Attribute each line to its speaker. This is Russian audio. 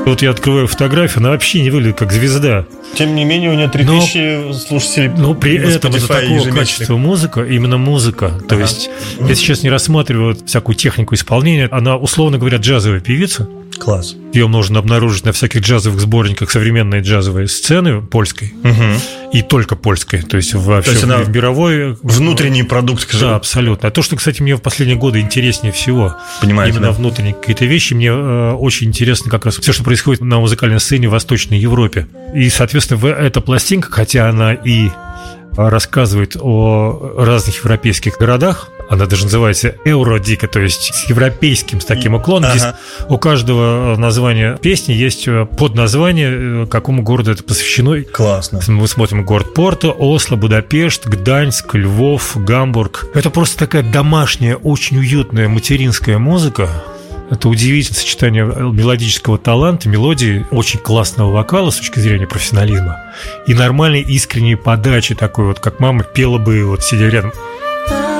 Speaker 1: Вот я открываю фотографию, она вообще не выглядит как звезда.
Speaker 2: Тем не менее, у нее 3000 слушателей.
Speaker 1: Но при этом
Speaker 2: Spotify
Speaker 1: за такого качества музыка, именно музыка. То есть, я сейчас не рассматриваю всякую технику исполнения. Она, условно говоря, джазовая певица.
Speaker 2: Класс.
Speaker 1: Ее можно обнаружить на всяких джазовых сборниках современной джазовой сцены польской. И только польской. То есть вообще в мировой...
Speaker 2: Внутренний продукт.
Speaker 1: Да, абсолютно. А то, что, кстати, мне в последние годы интереснее всего.
Speaker 2: Понимаете,
Speaker 1: именно внутренние какие-то вещи. Мне очень интересно как раз все, что происходит на музыкальной сцене в Восточной Европе. И, соответственно, эта пластинка, хотя она и рассказывает о разных европейских городах, она даже называется «Евродика», то есть с европейским, с таким уклоном. Здесь у каждого названия песни есть подназвание, какому городу это посвящено.
Speaker 2: Классно.
Speaker 1: Мы смотрим город Порто, Осло, Будапешт, Гданьск, Львов, Гамбург. Это просто такая домашняя, очень уютная материнская музыка. Это удивительное сочетание мелодического таланта, мелодии, очень классного вокала с точки зрения профессионализма и нормальной искренней подачи такой вот, как мама пела бы, вот сидя рядом.